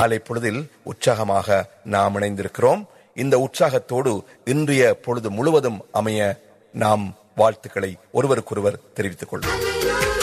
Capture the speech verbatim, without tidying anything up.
காலை பொழுதில் உற்சாகமாக நாம் இணைந்திருக்கிறோம். இந்த உற்சாகத்தோடு இன்றைய பொழுது முழுவதும் அமைய நாம் வாழ்த்துக்களை ஒருவருக்கொருவர் தெரிவித்துக் கொள்வோம்.